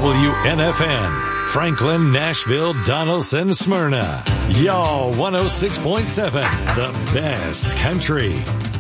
WNFN, Franklin, Nashville, Donaldson, Smyrna. Y'all 106.7, the best country.